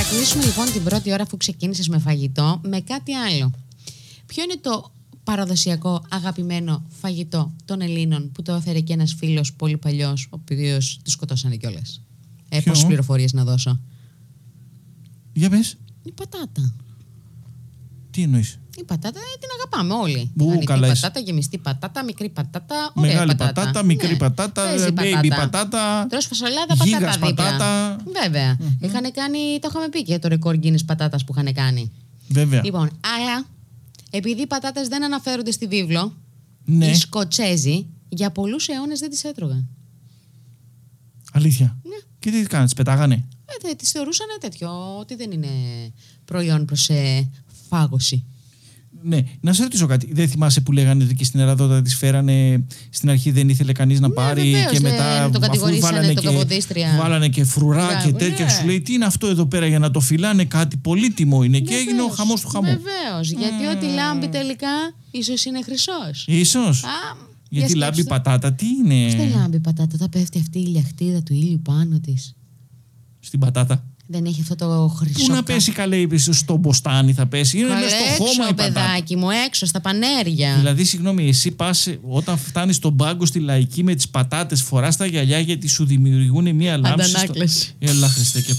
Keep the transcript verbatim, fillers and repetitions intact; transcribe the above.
κλείσουμε λοιπόν την πρώτη ώρα, αφού ξεκίνησες με φαγητό, με κάτι άλλο. Ποιο είναι το παραδοσιακό αγαπημένο φαγητό των Ελλήνων που το έφερε και ένας φίλος πολύ παλιός, ο οποίος του σκοτώσανε κιόλας? Ε, πόσες πληροφορίες να δώσω? Για πες. Η πατάτα. Τι εννοείς? Η πατάτα ε, την αγαπάμε όλοι. Ου, Ανοιχτή καλά πατάτα, γεμιστή πατάτα, μικρή πατάτα, ωραία μεγάλη πατάτα, πατάτα, μικρή ναι. πατάτα, Παίζει baby πατάτα, τρως φασολάδα, γίγας πατάτα δίπλα. πατάτα. Βέβαια. Mm-hmm. Είχαν κάνει, το είχαμε πει και το ρεκόρ Guinness πατάτας που είχαν κάνει. Βέβαια. Λοιπόν, αλλά επειδή οι πατάτες δεν αναφέρονται στη βίβλο, Ναι. οι Σκοτσέζοι για πολλούς αιώνες δεν τις έτρωγαν. Αλήθεια. Ναι. Και τι κάνανε, τις πετάγανε? Ε, δε, τις θεωρούσαν τέτοιο, ότι δεν είναι προϊόν προς ε, φάγωση. Ναι, να σε ρωτήσω κάτι. Δεν θυμάσαι που λέγανε ότι και στην Ελλάδα όταν τις φέρανε στην αρχή δεν ήθελε κανείς να Ναι, πάρει βεβαίως, και ναι, μετά το αφού κατηγορήσανε βάλανε το και, καποδίστρια. βάλανε και φρουρά Μπράβο, και τέτοια. ναι. Σου λέει τι είναι αυτό εδώ πέρα για να το φυλάνε, κάτι πολύτιμο είναι. Και έγινε ο χαμός του χαμού. Βεβαίως, γιατί ό,τι λάμπει τελικά ίσως είναι χρυσός. Ίσως. Α, Γιατί για λάμπει σκέψτε. πατάτα, τι είναι? Πώς δεν λάμπει η πατάτα, θα πέφτει αυτή η λιαχτίδα του ήλιου πάνω της. Στην πατάτα. Δεν έχει αυτό το χρυσό. Πού να πέσει καλέ, είπες, στο μποστάνι θα πέσει? Είναι Καλέ, μέσα στο έξω, χώμα η πατάτα. παιδάκι μου, έξω στα πανέρια. Δηλαδή, συγγνώμη, εσύ πας όταν φτάνεις στον πάγκο στη Λαϊκή με τις πατάτες, φοράς τα γυαλιά γιατί σου δημιουργούν μία λάμψη. Αντανάκλαση. Στο... Έλα, Χριστέ και